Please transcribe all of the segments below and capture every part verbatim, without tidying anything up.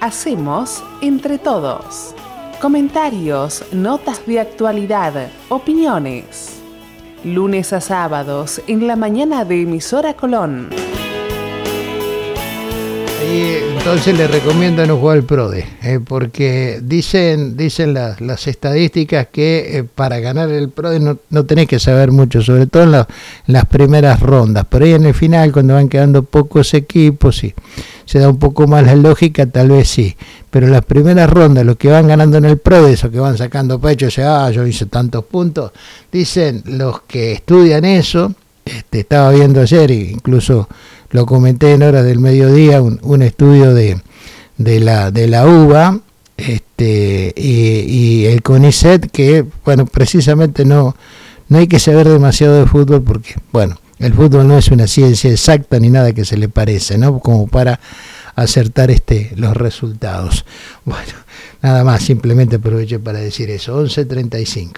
hacemos entre todos. Comentarios, notas de actualidad, opiniones. Lunes a sábados en la mañana de Emisora Colón. Y entonces le recomiendo no jugar al PRODE, eh, porque dicen dicen las, las estadísticas que eh, para ganar el PRODE no, no tenés que saber mucho, sobre todo en, la, en las primeras rondas. Pero ahí en el final, cuando van quedando pocos equipos y se da un poco más la lógica, tal vez sí. Pero en las primeras rondas, los que van ganando en el PRODE, esos que van sacando pecho, o sea, ah, yo hice tantos puntos, dicen los que estudian eso, este, estaba viendo ayer, incluso lo comenté en horas del mediodía, un, un estudio de, de la de la U B A este, y, y el CONICET, que bueno, precisamente no, no hay que saber demasiado de fútbol porque, bueno, el fútbol no es una ciencia exacta ni nada que se le parece, ¿no? Como para acertar este los resultados. Bueno, nada más, simplemente aproveché para decir eso. once treinta y cinco.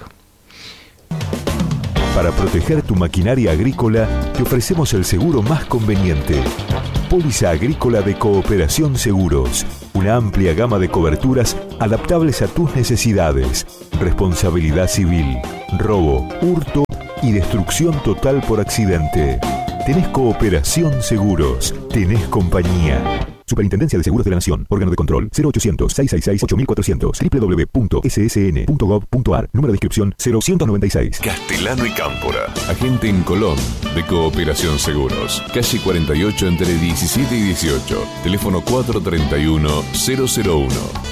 Para proteger tu maquinaria agrícola, te ofrecemos el seguro más conveniente. Póliza Agrícola de Cooperación Seguros. Una amplia gama de coberturas adaptables a tus necesidades. Responsabilidad civil, robo, hurto y destrucción total por accidente. Tenés Cooperación Seguros. Tenés compañía. Superintendencia de Seguros de la Nación. Órgano de control cero ochocientos, seiscientos sesenta y seis, ocho mil cuatrocientos. doble u doble u doble u punto ese ese ene punto gov punto ar. Número de inscripción cero ciento noventa y seis. Castellano y Cámpora. Agente en Colón de Cooperación Seguros. Calle cuarenta y ocho entre diecisiete y dieciocho. Teléfono cuatro treinta y uno, cero cero uno.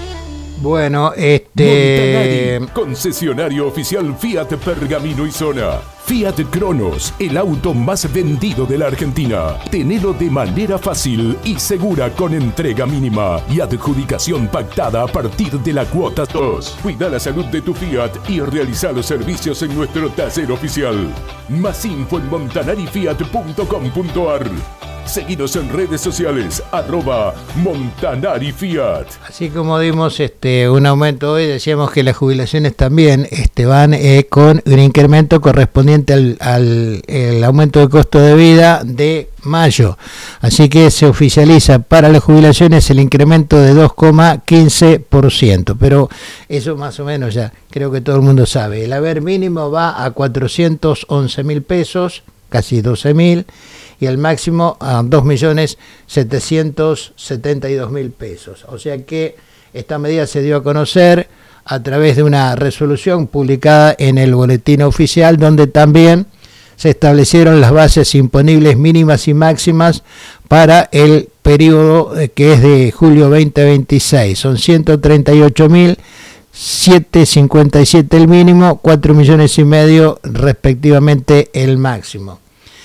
Bueno, este... Montanari, concesionario oficial Fiat Pergamino y Zona. Fiat Cronos, el auto más vendido de la Argentina. Tenelo de manera fácil y segura con entrega mínima y adjudicación pactada a partir de la cuota dos. Cuida la salud de tu Fiat y realiza los servicios en nuestro taller oficial. Más info en montanari fiat punto com punto ar. Seguinos en redes sociales, arroba Montanari Fiat. Así como dimos este un aumento hoy, decíamos que las jubilaciones también este, van eh, con un incremento correspondiente al, al el aumento de costo de vida de mayo. Así que se oficializa para las jubilaciones el incremento de dos coma quince por ciento. Pero eso más o menos ya creo que todo el mundo sabe. El haber mínimo va a cuatrocientos once mil pesos, casi doce mil. Y el máximo a dos millones setecientos setenta y dos mil pesos. O sea que esta medida se dio a conocer a través de una resolución publicada en el Boletín Oficial, donde también se establecieron las bases imponibles mínimas y máximas para el periodo que es de julio veinte veintiséis. Son ciento treinta y ocho mil setecientos cincuenta y siete el mínimo, cuatro millones y medio respectivamente el máximo.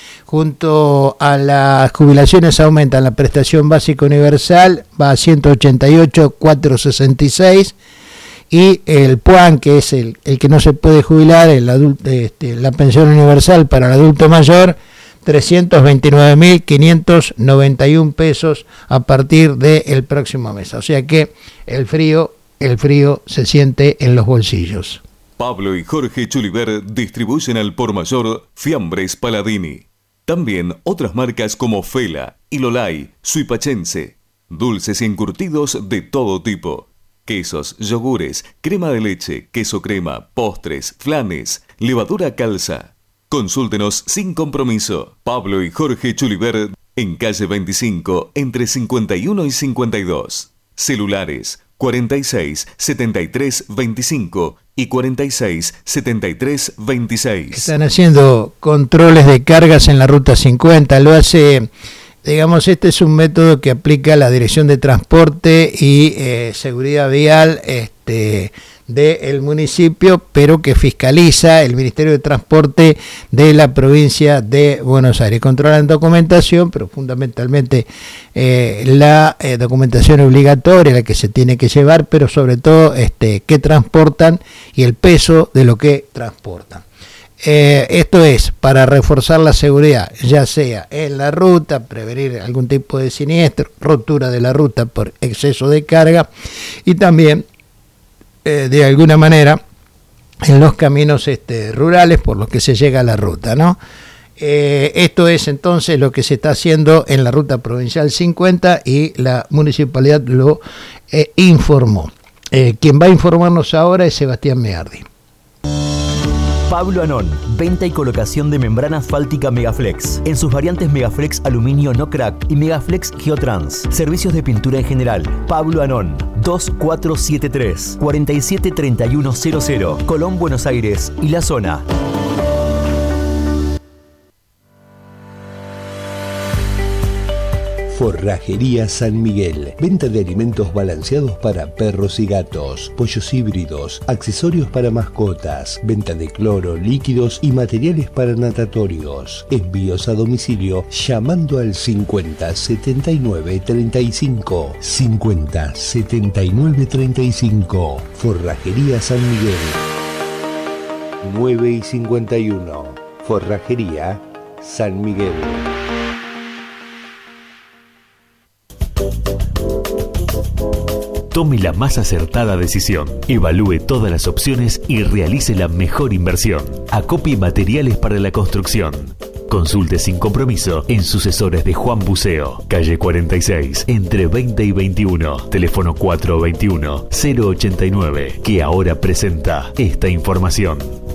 Junto a las jubilaciones aumentan la prestación básica universal, va a ciento ochenta y ocho mil cuatrocientos sesenta y seis, y el PUAN, que es el, el que no se puede jubilar, el adulto, este, la pensión universal para el adulto mayor, trescientos veintinueve mil quinientos noventa y uno pesos a partir del próximo mes. O sea que el frío, el frío se siente en los bolsillos. Pablo y Jorge Chuliver distribuyen al por mayor Fiambres Paladini. También otras marcas como Fela, Ilolay, Suipachense. Dulces y encurtidos de todo tipo. Quesos, yogures, crema de leche, queso crema, postres, flanes, levadura calza. Consúltenos sin compromiso. Pablo y Jorge Chuliver en calle veinticinco entre cincuenta y uno y cincuenta y dos. Celulares cuarenta y seis, setenta y tres, veinticinco y cuarenta y seis, setenta y tres, veintiséis. Están haciendo controles de cargas en la ruta cincuenta. Lo hace, digamos, este es un método que aplica la Dirección de Transporte y eh, Seguridad Vial este, del municipio, pero que fiscaliza el Ministerio de Transporte de la provincia de Buenos Aires. Controlan documentación, pero fundamentalmente eh, la eh, documentación obligatoria, la que se tiene que llevar, pero sobre todo este, qué transportan y el peso de lo que transportan. Eh, esto es para reforzar la seguridad, ya sea en la ruta, prevenir algún tipo de siniestro, rotura de la ruta por exceso de carga y también eh, de alguna manera en los caminos este, rurales por los que se llega a la ruta, ¿no? Eh, esto es entonces lo que se está haciendo en la ruta provincial cincuenta y la municipalidad lo eh, informó. Eh, quien va a informarnos ahora es Sebastián Meardi. Pablo Anón, venta y colocación de membrana asfáltica Megaflex, en sus variantes Megaflex Aluminio No Crack y Megaflex Geotrans. Servicios de pintura en general. Pablo Anón, dos cuatro siete tres, cuatro siete tres uno cero cero, Colón, Buenos Aires y la zona. Forrajería San Miguel. Venta de alimentos balanceados para perros y gatos, pollos híbridos, accesorios para mascotas, venta de cloro, líquidos y materiales para natatorios. Envíos a domicilio llamando al cincuenta setenta y nueve treinta y cinco. cincuenta setenta y nueve treinta y cinco. Forrajería San Miguel. nueve y cincuenta y uno. Forrajería San Miguel. Tome la más acertada decisión, evalúe todas las opciones y realice la mejor inversión. Acopie materiales para la construcción. Consulte sin compromiso en Sucesores de Juan Buceo, calle cuarenta y seis, entre veinte y veintiuno, teléfono cuatro veintiuno cero ochenta y nueve, que ahora presenta esta información.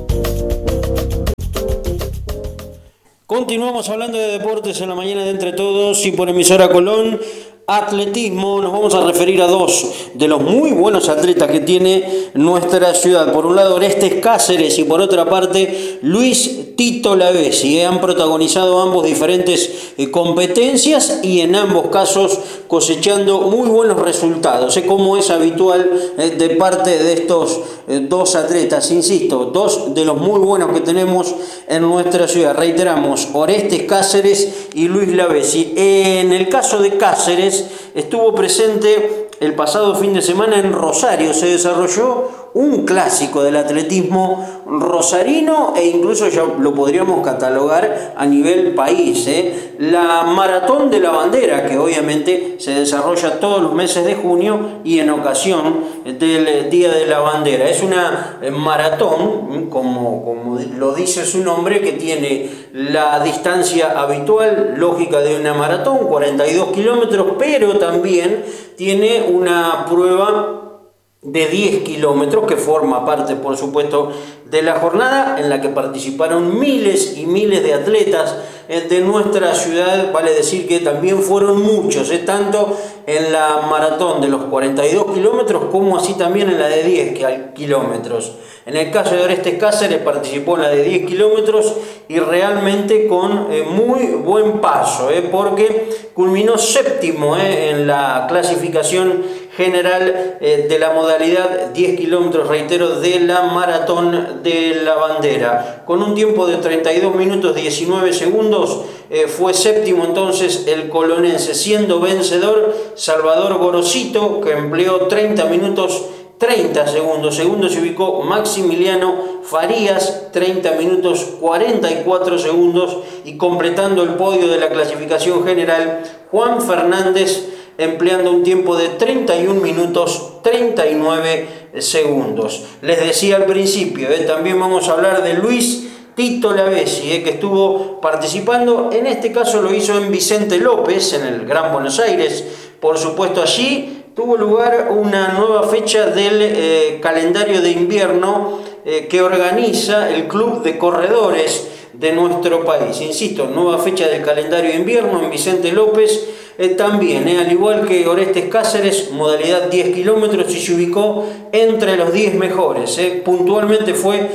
Continuamos hablando de deportes en la mañana de Entre Todos y por emisora Colón. Atletismo, nos vamos a referir a dos de los muy buenos atletas que tiene nuestra ciudad. Por un lado Orestes Cáceres y por otra parte Luis Tito Lavesi. Han protagonizado ambos diferentes competencias y en ambos casos cosechando muy buenos resultados, como es habitual de parte de estos dos atletas. Insisto, dos de los muy buenos que tenemos en nuestra ciudad. Reiteramos, Orestes Cáceres y Luis Lavesi. En el caso de Cáceres, estuvo presente el pasado fin de semana en Rosario. Se desarrolló un clásico del atletismo rosarino e incluso ya lo podríamos catalogar a nivel país, ¿eh? La Maratón de la Bandera, que obviamente se desarrolla todos los meses de junio y en ocasión del Día de la Bandera. Es una maratón, como, como lo dice su nombre, que tiene la distancia habitual, lógica de una maratón, cuarenta y dos kilómetros, pero también tiene una prueba de diez kilómetros que forma parte, por supuesto, de la jornada en la que participaron miles y miles de atletas de nuestra ciudad. Vale decir que también fueron muchos, ¿eh? Tanto en la maratón de los cuarenta y dos kilómetros como así también en la de diez kilómetros. En el caso de Orestes Cáceres participó en la de diez kilómetros y realmente con eh, muy buen paso, eh, porque culminó séptimo eh, en la clasificación general eh, de la modalidad diez kilómetros, reitero, de la Maratón de la Bandera. Con un tiempo de treinta y dos minutos diecinueve segundos eh, fue séptimo entonces el colonense, siendo vencedor Salvador Gorosito, que empleó treinta minutos treinta segundos. Segundo se ubicó Maximiliano Farías, treinta minutos cuarenta y cuatro segundos, y completando el podio de la clasificación general, Juan Fernández, empleando un tiempo de treinta y un minutos treinta y nueve segundos. Les decía al principio, eh, también vamos a hablar de Luis Tito Lavesi, eh, que estuvo participando. En este caso lo hizo en Vicente López, en el Gran Buenos Aires. Por supuesto, allí tuvo lugar una nueva fecha del eh, calendario de invierno eh, que organiza el Club de Corredores de nuestro país. Insisto, nueva fecha del calendario de invierno en Vicente López. Eh, también, eh, al igual que Orestes Cáceres, modalidad diez kilómetros, y se ubicó entre los diez mejores. Eh. Puntualmente fue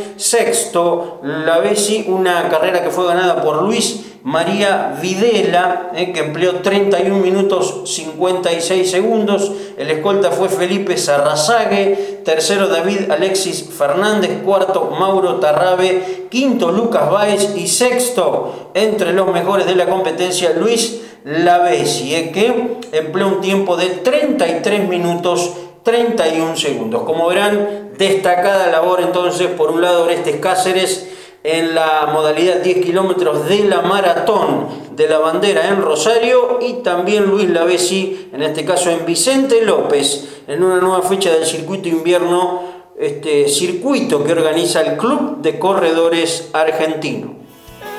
sexto Lavesi, una carrera que fue ganada por Luis María Videla, eh, que empleó treinta y un minutos cincuenta y seis segundos. El escolta fue Felipe Sarrazague, tercero David Alexis Fernández, cuarto Mauro Tarrabe, quinto Lucas Báez y sexto, entre los mejores de la competencia, Luis Lavesi, eh, que empleó un tiempo de treinta y tres minutos treinta y un segundos. Como verán, destacada labor entonces, por un lado Orestes Cáceres en la modalidad diez kilómetros de la Maratón de la Bandera en Rosario, y también Luis Lavesi, en este caso en Vicente López, en una nueva fecha del circuito invierno, este circuito que organiza el Club de Corredores Argentino.